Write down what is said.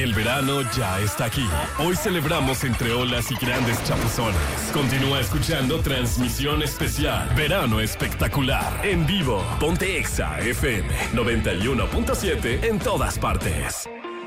El verano ya está aquí. Hoy celebramos entre olas y grandes chapuzones. Continúa escuchando Transmisión Especial Verano Espectacular en vivo. Ponte Exa FM 91.7 en todas partes.